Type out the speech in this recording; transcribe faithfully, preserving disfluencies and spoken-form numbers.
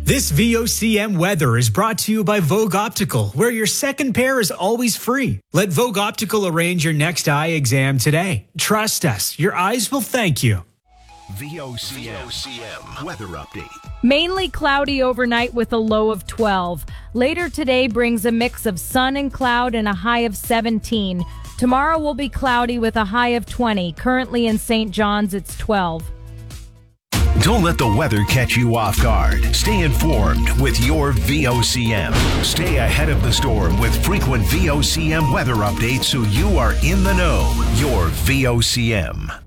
This V O C M weather is brought to you by Vogue Optical, where your second pair is always free. Let Vogue Optical arrange your next eye exam today. Trust us, your eyes will thank you. V O C M weather update. Mainly cloudy overnight with a low of twelve. Later today brings a mix of sun and cloud and a high of seventeen. Tomorrow will be cloudy with a high of twenty. Currently in Saint John's, it's twelve. Don't let the weather catch you off guard. Stay informed with your V O C M. Stay ahead of the storm with frequent V O C M weather updates so you are in the know. Your V O C M.